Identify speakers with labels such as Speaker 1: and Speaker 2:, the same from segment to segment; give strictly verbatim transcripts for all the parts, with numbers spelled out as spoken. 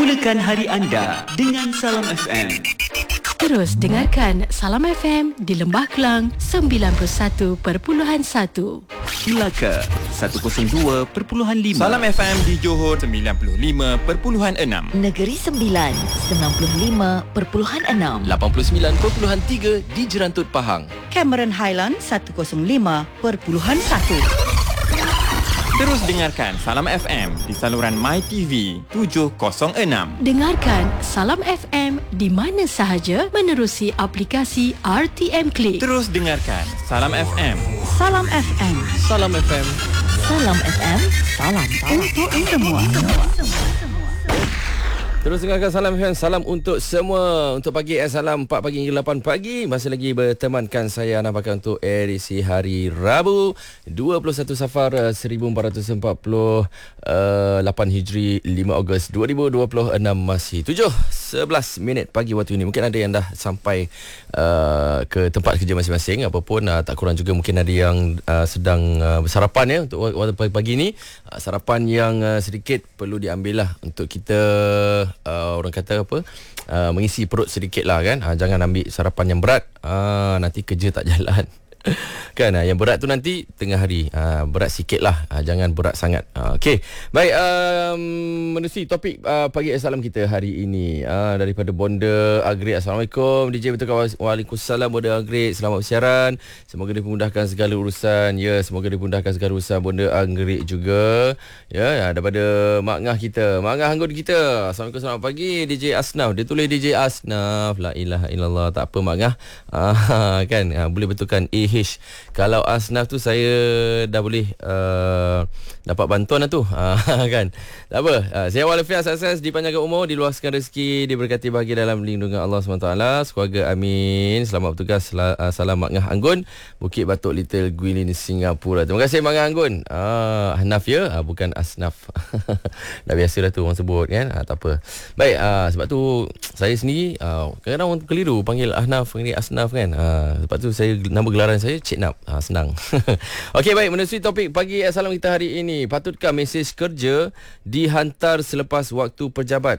Speaker 1: Mulakan hari anda dengan Salam F M.
Speaker 2: Terus dengarkan Salam F M di Lembah Kelang sembilan puluh satu perpuluhan satu.
Speaker 1: Melaka seratus dua perpuluhan lima.
Speaker 3: Salam F M di Johor sembilan puluh lima perpuluhan enam.
Speaker 4: Negeri Sembilan sembilan puluh lima perpuluhan enam.
Speaker 5: lapan puluh sembilan perpuluhan tiga di Jerantut Pahang.
Speaker 6: Cameron Highland seratus lima perpuluhan satu.
Speaker 3: Terus dengarkan Salam F M di saluran MyTV tujuh kosong enam.
Speaker 2: Dengarkan Salam F M di mana sahaja menerusi aplikasi R T M Click.
Speaker 3: Terus dengarkan Salam F M.
Speaker 6: Salam F M.
Speaker 5: Salam F M.
Speaker 4: Salam F M. Salam
Speaker 6: Untuk semua.
Speaker 5: Terus dengarkan Salam F M. Salam untuk semua. Untuk pagi eh, salam empat pagi hingga lapan pagi. Masih lagi bertemankan saya nampakkan untuk edisi hari Rabu dua puluh satu Safar seribu empat ratus empat puluh lapan Hijri lima Ogos dua ribu dua puluh enam. Masih tujuh sebelas minit pagi waktu ini. Mungkin ada yang dah sampai uh, ke tempat kerja masing-masing. Apapun uh, tak kurang juga mungkin ada yang uh, sedang uh, bersarapan ya untuk waktu pagi-pagi ini. Uh, sarapan yang uh, sedikit perlu diambil lah untuk kita Uh, orang kata apa uh, mengisi perut sedikit lah kan. uh, Jangan ambil sarapan yang berat, uh, nanti kerja tak jalan kan. uh, Yang berat tu nanti tengah hari, uh, berat sikit lah, uh, jangan berat sangat. uh, Okey, baik, um, menerusi topik uh, pagi salam kita hari ini, uh, daripada Bonda Agrik. Assalamualaikum D J, betul kawan? Waalaikumsalam Bonda Agrik, selamat bersiaran. Semoga dimudahkan segala urusan. Ya, semoga dimudahkan segala urusan Bonda Agrik juga. Ya, daripada Mak Ngah kita, Mak Ngah Anggun kita. Assalamualaikum, selamat pagi D J Asnaf. Dia tulis D J Asnaf. La ilaha illallah. Tak apa Mak Ngah, uh, kan, uh, boleh betulkan A H. Kalau Asnaf tu saya dah boleh uh, dapat bantuan lah tu, uh, kan. Tak apa, uh, sihat walafiat, sukses, dipanjangkan umur, diluaskan rezeki, diberkati bahagia dalam lindungan Allah subhanahu wa taala. Sekeluarga amin. Selamat bertugas. uh, Salam Mak Ngah Anggun, Bukit Batok Little Guilin, Singapura. Terima kasih Mak Ngah Anggun. uh, Hanaf ya, uh, bukan Asnaf. Dah biasa dah tu orang sebut kan. uh, Tak apa. Baik, uh, sebab tu saya sendiri uh, kadang-kadang orang keliru panggil Ahnaf, panggil Asnaf kan. uh, Sebab tu saya, nama gelaran saya Cik Nap. ha, Senang. Okey, baik, menerusi topik pagi salam kita hari ini. Patutkah mesej kerja dihantar selepas waktu pejabat?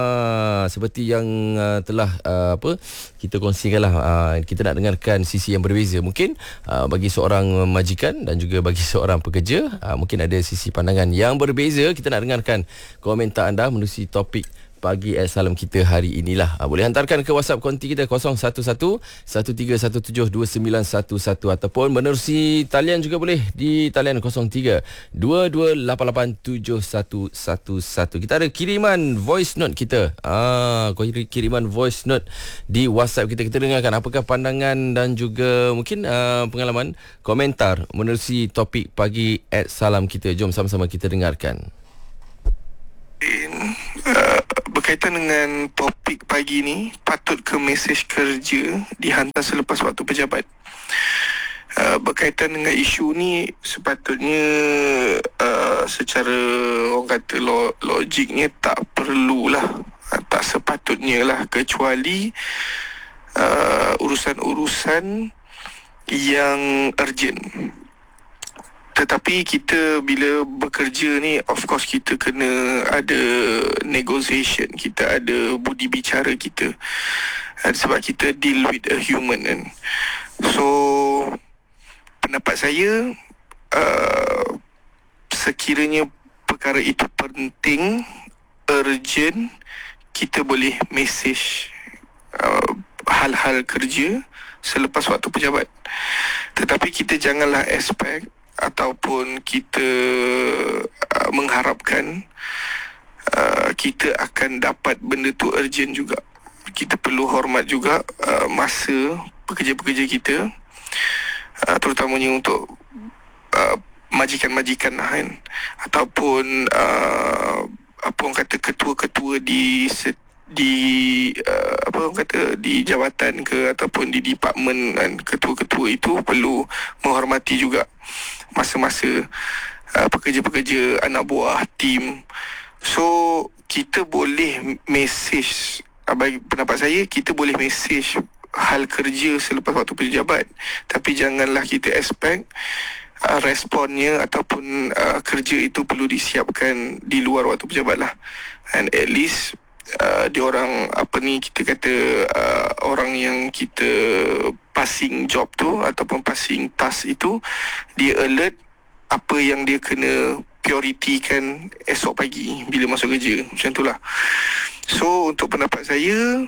Speaker 5: Ah, seperti yang uh, telah uh, apa kita kongsikanlah, uh, kita nak dengarkan sisi yang berbeza. Mungkin uh, bagi seorang majikan dan juga bagi seorang pekerja, uh, mungkin ada sisi pandangan yang berbeza. Kita nak dengarkan komentar anda menerusi topik pagi eh, salam kita hari inilah. Ha, boleh hantarkan ke WhatsApp konti kita kosong satu satu satu tiga satu tujuh dua sembilan satu satu ataupun menerusi talian juga boleh di talian kosong tiga dua dua lapan lapan tujuh satu satu satu. Kita ada kiriman voice note kita. Ah, kiriman voice note di WhatsApp kita. Kita dengarkan apakah pandangan dan juga mungkin uh, pengalaman komentar menerusi topik pagi at salam kita. Jom sama-sama kita dengarkan.
Speaker 7: Uh, berkaitan dengan topik pagi ni, patut ke mesej kerja dihantar selepas waktu pejabat? Uh, berkaitan dengan isu ni, sepatutnya uh, secara orang kata lo, logiknya tak perlulah, uh, tak sepatutnya lah, kecuali uh, urusan-urusan yang urgent. Tetapi kita bila bekerja ni, of course kita kena ada negotiation, kita ada budi bicara kita, sebab kita deal with a human kan. So pendapat saya, uh, sekiranya perkara itu penting, urgent, kita boleh message uh, hal-hal kerja selepas waktu pejabat. Tetapi kita janganlah expect ataupun kita uh, mengharapkan uh, kita akan dapat benda tu urgent juga. Kita perlu hormat juga uh, masa pekerja-pekerja kita, uh, terutamanya untuk uh, majikan-majikan lah kan, ataupun uh, apa orang kata ketua-ketua di set, di uh, apa orang kata di jawatan ke ataupun di department, dan ketua-ketua itu perlu menghormati juga masa-masa uh, pekerja-pekerja anak buah tim. So kita boleh message, uh, bagi pendapat saya, kita boleh message hal kerja selepas waktu pejabat, tapi janganlah kita expect uh, responnya ataupun uh, kerja itu perlu disiapkan di luar waktu pejabat lah. And at least uh, dia orang apa ni kita kata uh, orang yang kita passing job tu ataupun passing task itu, dia alert apa yang dia kena prioritikan esok pagi bila masuk kerja. Macam itulah. So untuk pendapat saya,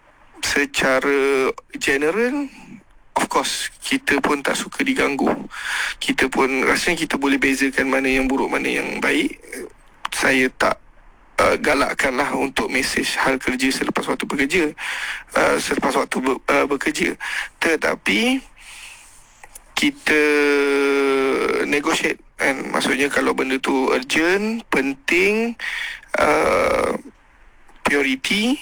Speaker 7: secara general, of course kita pun tak suka diganggu. Kita pun rasanya kita boleh bezakan mana yang buruk, mana yang baik. Saya tak uh, galakkan lah untuk mesej hal kerja selepas waktu bekerja, uh, selepas waktu ber, uh, bekerja. Tetapi kita negotiate kan. Maksudnya kalau benda tu urgent, penting, uh, priority,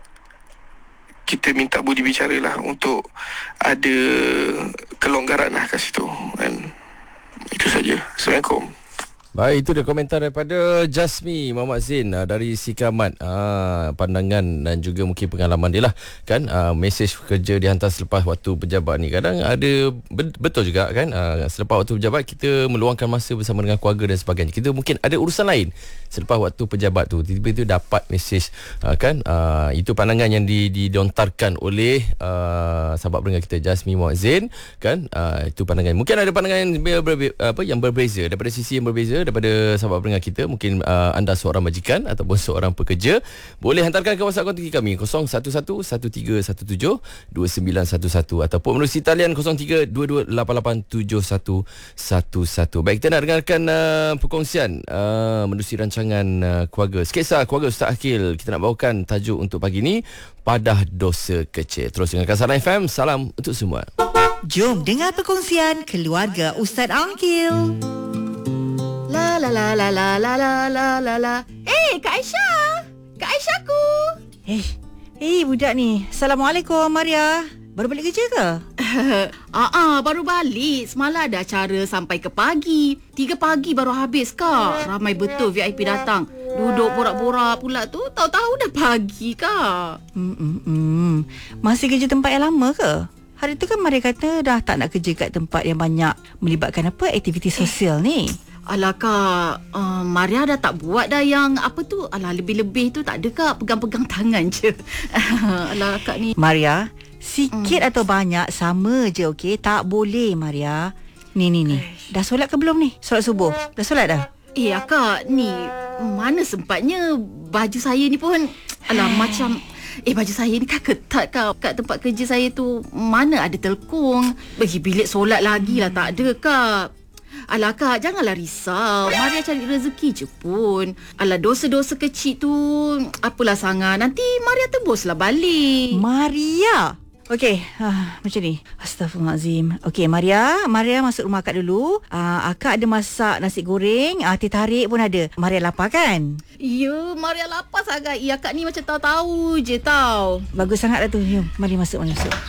Speaker 7: kita minta budi bicara lah untuk ada kelonggaran lah kat situ kan. Itu saja. Assalamualaikum.
Speaker 5: Baik, itu dia komentar daripada Jasmi Muhammad Zain uh, dari Sikamat. Uh, pandangan dan juga mungkin pengalaman dia lah kan. Uh, mesej kerja dihantar selepas waktu pejabat ni kadang ada betul juga kan. Uh, selepas waktu pejabat kita meluangkan masa bersama dengan keluarga dan sebagainya. Kita mungkin ada urusan lain selepas waktu pejabat tu, tiba-tiba dapat mesej uh, kan. Uh, itu pandangan yang di, didontarkan oleh uh, sahabat pendengar kita Jasmi Muhammad Zain kan. Uh, itu pandangan. Mungkin ada pandangan yang, ber, ber, apa, yang berbeza daripada sisi yang berbeza daripada sahabat pendengar kita. Mungkin uh, anda seorang majikan ataupun seorang pekerja, boleh hantarkan ke WhatsApp kontak kami kosong satu satu satu tiga satu tujuh dua sembilan satu satu ataupun melalui talian kosong tiga dua dua lapan lapan tujuh satu satu satu. Baik, kita nak dengarkan uh, perkongsian uh, menerusi rancangan uh, keluarga, sketsa keluarga Ustaz Akil. Kita nak bawakan tajuk untuk pagi ni, Padah Dosa Kecil. Terus dengarkan Salam F M. Salam untuk semua.
Speaker 6: Jom dengar perkongsian keluarga Ustaz Angkil.
Speaker 2: La la la la la la la la la la. Eh, Kak Aisyah. Kak Aisyahku.
Speaker 6: Eh, eh budak ni. Assalamualaikum Maria. Baru balik kerja ke?
Speaker 2: Ah, ah, baru balik. Semalam ada acara sampai ke pagi. Tiga pagi baru habis, Kak. Ramai betul V I P datang. Duduk borak-borak pula tu. Tahu-tahu dah pagi, Kak.
Speaker 6: Hmm, hmm, hmm. Masih kerja tempat yang lama ke? Hari tu kan Maria kata dah tak nak kerja kat tempat yang banyak melibatkan apa aktiviti sosial ni.
Speaker 2: Alah Kak, uh, Maria dah tak buat dah yang apa tu. Alah lebih-lebih tu tak ada Kak, pegang-pegang tangan je. Alah Kak ni.
Speaker 6: Maria, sikit hmm. atau banyak sama je, okey? Tak boleh Maria. Ni ni ni. Dah solat ke belum ni? Solat subuh. Dah solat dah?
Speaker 2: Eh Kak, ni mana sempatnya. Baju saya ni pun alah macam Eh baju saya ni kan ketat Kak. Kat tempat kerja saya tu mana ada telkung. Pergi bilik solat lagi lah tak ada Kak. Alah Kak, janganlah risau. Maria cari rezeki je pun. Alah, dosa-dosa kecil tu apalah sangat. Nanti Maria tebuslah balik.
Speaker 6: Maria? Okey, ah, macam ni. Astaghfirullahalazim. Okey, Maria, Maria masuk rumah Akak dulu. Ah, Akak ada masak nasi goreng, ah, teh tarik pun ada. Maria lapar kan?
Speaker 2: Ya, Maria lapar sangat. Ya, Kak ni macam tahu-tahu je tau.
Speaker 6: Bagus sangat dah tu. Jom, mari masuk, mari masuk.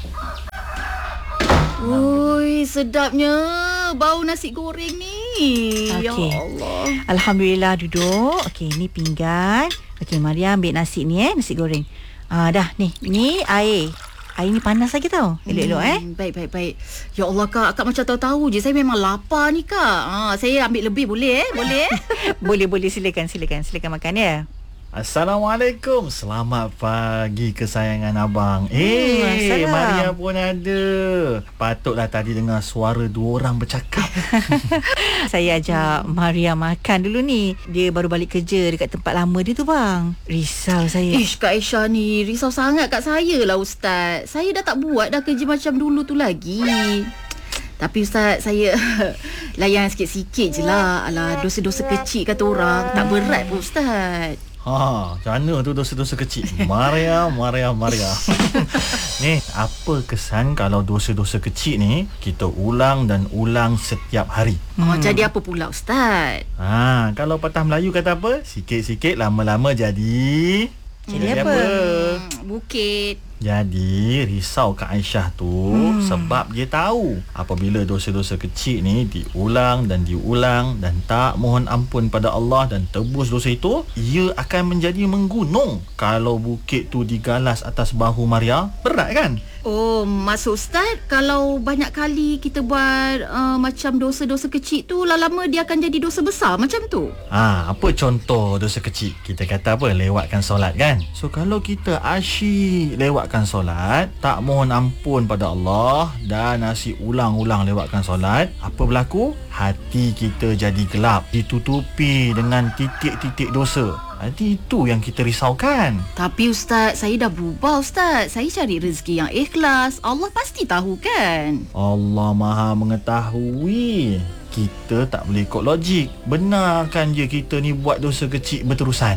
Speaker 2: Ui, sedapnya bau nasi goreng ni.
Speaker 6: Okay.
Speaker 2: Ya Allah.
Speaker 6: Alhamdulillah, duduk. Okey, ni pinggan. Okey, Maria ambil nasi ni eh, nasi goreng. Ah, dah ni. Ni air. Air ni panas lagi tau. Elok-elok eh.
Speaker 2: Hmm, baik, baik, baik. Ya Allah Kak, Kak macam tahu-tahu je. Saya memang lapar ni Kak. Ha, saya ambil lebih boleh eh? Boleh eh?
Speaker 6: Boleh, boleh. Silakan, silakan. Silakan makan ya.
Speaker 8: Assalamualaikum. Selamat pagi kesayangan abang. Eh, hey, Maria pun ada. Patutlah tadi dengar suara dua orang bercakap.
Speaker 6: Saya ajak Maria makan dulu ni. Dia baru balik kerja dekat tempat lama dia tu bang. Risau saya.
Speaker 2: Ish, Kak Aisyah ni risau sangat kat saya lah Ustaz. Saya dah tak buat dah kerja macam dulu tu lagi. Tapi Ustaz, saya layan sikit-sikit je lah. Alah, dosa-dosa kecil kata orang. Tak berat pun Ustaz.
Speaker 8: Ha, macam mana tu dosa-dosa kecil? Maria, Maria, Maria. Ni, apa kesan kalau dosa-dosa kecil ni kita ulang dan ulang setiap hari?
Speaker 2: Oh, hmm. Jadi apa pula Ustaz?
Speaker 8: Ha, kalau patah Melayu kata apa? Sikit-sikit lama-lama jadi...
Speaker 6: Jadi, jadi apa? apa?
Speaker 2: Hmm, bukit.
Speaker 8: Jadi risau Kak Aisyah tu hmm. sebab dia tahu apabila dosa-dosa kecil ni diulang dan diulang dan tak mohon ampun pada Allah dan tebus dosa itu, ia akan menjadi menggunung. Kalau bukit tu digalas atas bahu Maria, berat kan?
Speaker 2: Oh, maksud Ustaz, kalau banyak kali kita buat uh, macam dosa-dosa kecil tu, lama-lama dia akan jadi dosa besar macam tu?
Speaker 8: Ah, apa contoh dosa kecil? Kita kata apa? Lewatkan solat kan? So kalau kita asyik lewatkan solat, tak mohon ampun pada Allah dan asyik ulang-ulang lewatkan solat, apa berlaku? Hati kita jadi gelap, ditutupi dengan titik-titik dosa. Nanti itu yang kita risaukan.
Speaker 2: Tapi Ustaz, saya dah berubah Ustaz. Saya cari rezeki yang ikhlas. Allah pasti tahu kan?
Speaker 8: Allah Maha mengetahui. Kita tak boleh ikut logik. Benarkan je kita ni buat dosa kecil berterusan.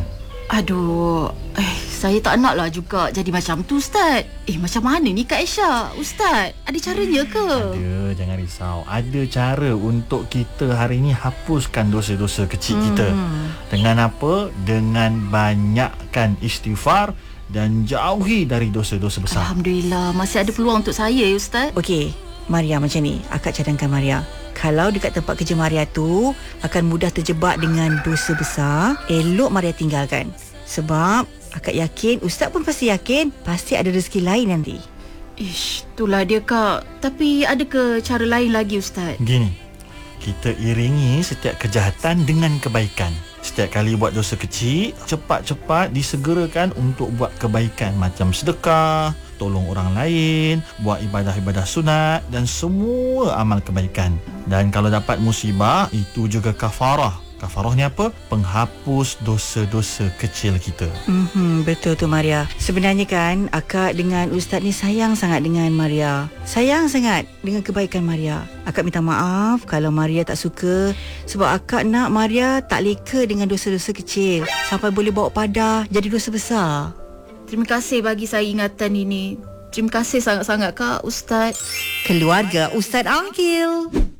Speaker 2: Aduh, eh, saya tak naklah juga jadi macam tu Ustaz. Eh, macam mana ni Kak Aisyah? Ustaz, ada caranya ke?
Speaker 8: Ada, jangan risau. Ada cara untuk kita hari ni hapuskan dosa-dosa kecil hmm. kita. Dengan apa? Dengan banyakkan istighfar dan jauhi dari dosa-dosa besar.
Speaker 2: Alhamdulillah, masih ada peluang untuk saya Ustaz.
Speaker 6: Okey, Maria macam ni. Akak cadangkan Maria. Kalau dekat tempat kerja Maria tu akan mudah terjebak dengan dosa besar, elok Maria tinggalkan. Sebab akak yakin, Ustaz pun pasti yakin, pasti ada rezeki lain nanti.
Speaker 2: Ish, itulah dia Kak. Tapi ada ke cara lain lagi Ustaz?
Speaker 8: Gini, kita iringi setiap kejahatan dengan kebaikan. Setiap kali buat dosa kecil, cepat-cepat disegerakan untuk buat kebaikan macam sedekah, tolong orang lain, buat ibadah-ibadah sunat dan semua amal kebaikan. Dan kalau dapat musibah, itu juga kafarah. Kafarah ni apa? Penghapus dosa-dosa kecil kita.
Speaker 6: Mm-hmm, betul tu Maria. Sebenarnya kan, akak dengan Ustaz ni sayang sangat dengan Maria. Sayang sangat dengan kebaikan Maria. Akak minta maaf kalau Maria tak suka, sebab akak nak Maria tak leka dengan dosa-dosa kecil sampai boleh bawa padah jadi dosa besar.
Speaker 2: Terima kasih bagi saya ingatan ini. Terima kasih sangat-sangat Kak Ustaz.
Speaker 6: Keluarga Ustaz Aqil.